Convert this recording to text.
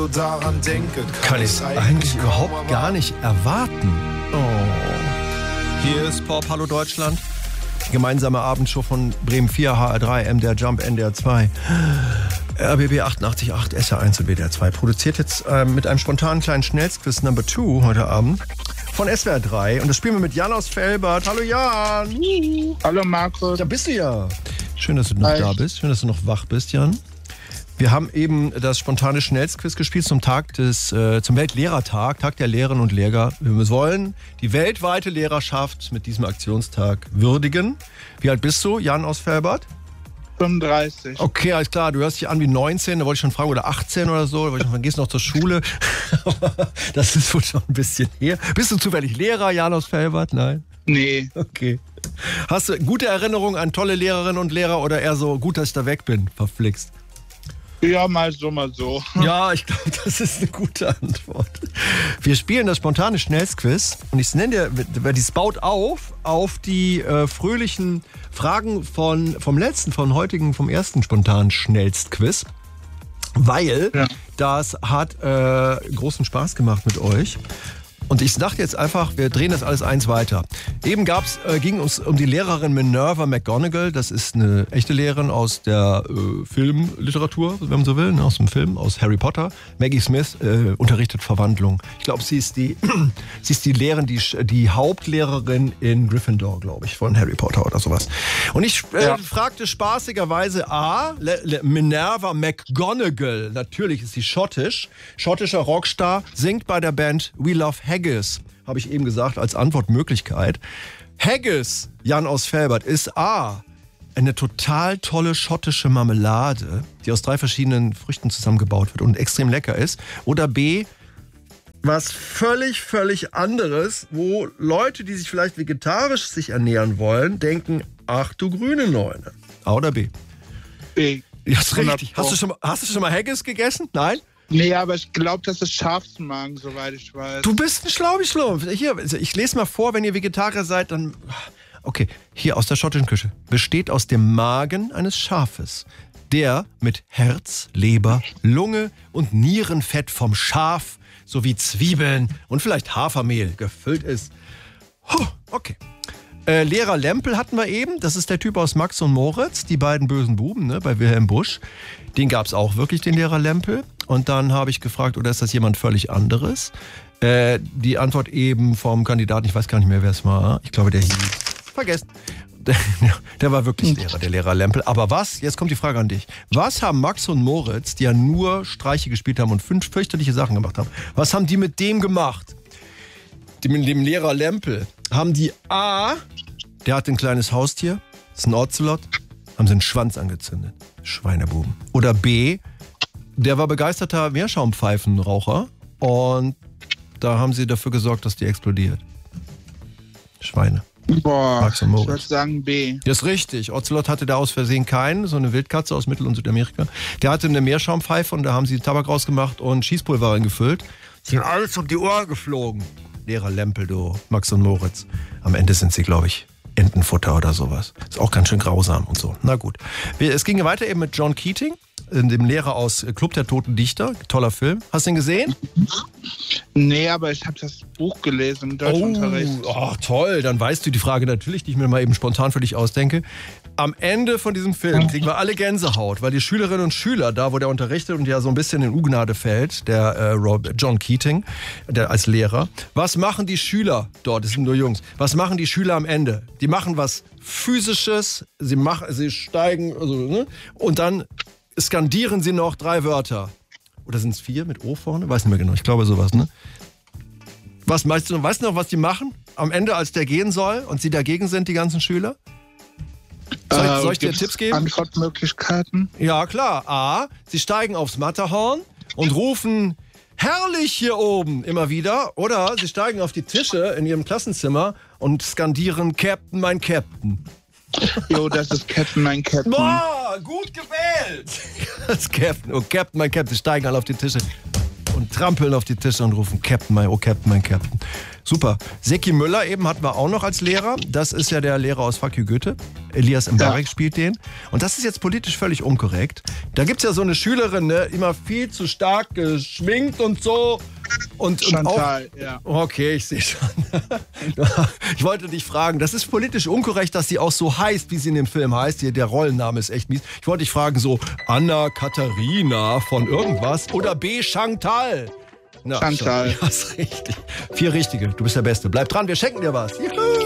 daran denke, kann ich eigentlich überhaupt gar nicht erwarten. Oh. Hier ist Pop, Hallo Deutschland. Die gemeinsame Abendshow von Bremen 4, HR3, MDR Jump, NDR 2, RBB 88.8, SR1 und WDR 2. Produziert jetzt mit einem spontanen kleinen Schnellsquiz Number 2 heute Abend von SWR 3. Und das spielen wir mit Jan aus Velbert. Hallo Jan. Hallo Markus. Da bist du ja. Schön, dass du noch da bist. Schön, dass du noch wach bist, Jan. Wir haben eben das spontane Schnellsquiz gespielt zum Weltlehrertag, Tag der Lehrerinnen und Lehrer. Wir wollen die weltweite Lehrerschaft mit diesem Aktionstag würdigen. Wie alt bist du, Jan aus Velbert? 35. Okay, alles klar. Du hörst dich an wie 19, da wollte ich schon fragen, oder 18 oder so. Da wollte ich schon fragen, gehst du noch zur Schule? Das ist wohl schon ein bisschen her. Bist du zufällig Lehrer, Jan aus Velbert? Nein? Nee. Okay. Hast du gute Erinnerungen an tolle Lehrerinnen und Lehrer oder eher so gut, dass ich da weg bin, verflixt? Ja, mal so, mal so. Ja, ich glaube, das ist eine gute Antwort. Wir spielen das spontane Schnellsquiz und ich nenne dir, das baut auf die fröhlichen Fragen vom ersten spontanen Schnellstquiz, weil das hat großen Spaß gemacht mit euch. Und ich dachte jetzt einfach, wir drehen das alles eins weiter. Eben ging es um die Lehrerin Minerva McGonagall. Das ist eine echte Lehrerin aus der Filmliteratur, wenn man so will, aus dem Film, aus Harry Potter. Maggie Smith unterrichtet Verwandlung. Ich glaube, sie ist die Lehrerin, die Hauptlehrerin in Gryffindor, glaube ich, von Harry Potter oder sowas. Und ich fragte spaßigerweise Minerva McGonagall. Natürlich ist sie schottischer Rockstar, singt bei der Band We Love Haggis, habe ich eben gesagt, als Antwortmöglichkeit. Haggis, Jan aus Velbert, ist A, eine total tolle schottische Marmelade, die aus 3 verschiedenen Früchten zusammengebaut wird und extrem lecker ist. Oder B, was völlig anderes, wo Leute, die sich vielleicht vegetarisch sich ernähren wollen, denken, ach du grüne Neune. A oder B? B. Ja, ist richtig. Hast du schon mal Haggis gegessen? Nein? Nee, aber ich glaube, das ist Schafsmagen, soweit ich weiß. Du bist ein Schlaubi-Schlumpf. Hier, ich lese mal vor, wenn ihr Vegetarier seid, dann... Okay, hier aus der schottischen Küche. Besteht aus dem Magen eines Schafes, der mit Herz, Leber, Lunge und Nierenfett vom Schaf sowie Zwiebeln und vielleicht Hafermehl gefüllt ist. Okay. Lehrer Lempel hatten wir eben. Das ist der Typ aus Max und Moritz, die beiden bösen Buben, ne, bei Wilhelm Busch. Den gab es auch wirklich, den Lehrer Lempel. Und dann habe ich gefragt, oder ist das jemand völlig anderes? Die Antwort eben vom Kandidaten, ich weiß gar nicht mehr, wer es war. Ich glaube, der hieß... Vergessen. Der war wirklich Lehrer, der Lehrer Lempel. Aber was? Jetzt kommt die Frage an dich. Was haben Max und Moritz, die ja nur Streiche gespielt haben und 5 fürchterliche Sachen gemacht haben, was haben die mit dem gemacht? Mit dem Lehrer Lempel. Haben die A, der hat ein kleines Haustier, das ist ein Ocelot, haben sie einen Schwanz angezündet. Schweinebuben. Oder B, der war begeisterter Meerschaumpfeifenraucher und da haben sie dafür gesorgt, dass die explodiert. Schweine. Boah, Max und Moritz. Ich würde sagen B. Das ist richtig. Ocelot hatte da aus Versehen keinen, so eine Wildkatze aus Mittel- und Südamerika. Der hatte eine Meerschaumpfeife und da haben sie Tabak rausgemacht und Schießpulver reingefüllt. Sie sind alles um die Ohren geflogen. Lehrer Lempel, du, Max und Moritz. Am Ende sind sie, glaube ich, Entenfutter oder sowas. Ist auch ganz schön grausam und so. Na gut. Es ging weiter eben mit John Keating, dem Lehrer aus Club der Toten Dichter. Toller Film. Hast du ihn gesehen? Nee, aber ich habe das Buch gelesen im Deutschunterricht. Oh, toll. Dann weißt du die Frage natürlich, die ich mir mal eben spontan für dich ausdenke. Am Ende von diesem Film kriegen wir alle Gänsehaut, weil die Schülerinnen und Schüler, da wo der unterrichtet und ja so ein bisschen in Ungnade fällt, der John Keating, der als Lehrer. Was machen die Schüler dort? Das sind nur Jungs. Was machen die Schüler am Ende? Die machen was Physisches, sie steigen, also, ne? Und dann skandieren sie noch 3 Wörter. Oder sind es 4 mit O vorne? Weiß nicht mehr genau. Ich glaube sowas, ne? Was meinst du? Weißt du noch, was die machen? Am Ende, als der gehen soll und sie dagegen sind, die ganzen Schüler? Soll ich dir Tipps geben? Antwortmöglichkeiten? Ja, klar. A, sie steigen aufs Matterhorn und rufen herrlich hier oben immer wieder. Oder sie steigen auf die Tische in ihrem Klassenzimmer und skandieren Captain, mein Captain. Jo, das ist Captain, mein Captain. Boah, gut gewählt. Das ist Captain. Oh, Captain, mein Captain. Sie steigen alle auf die Tische und trampeln auf die Tische und rufen Captain, mein Captain. Super. Seki Müller eben hatten wir auch noch als Lehrer. Das ist ja der Lehrer aus Fuck you Goethe. Elias Mbarek spielt den. Und das ist jetzt politisch völlig unkorrekt. Da gibt's ja so eine Schülerin, ne, immer viel zu stark geschminkt und so. Und Chantal, auch, ja. Okay, ich sehe schon. Ich wollte dich fragen, das ist politisch unkorrekt, dass sie auch so heißt, wie sie in dem Film heißt. Hier, der Rollenname ist echt mies. Ich wollte dich fragen, so Anna Katharina von irgendwas oder B. Chantal. Na, Chantal. Ja, ist richtig. 4 Richtige. Du bist der Beste. Bleib dran, wir schenken dir was. Juhu.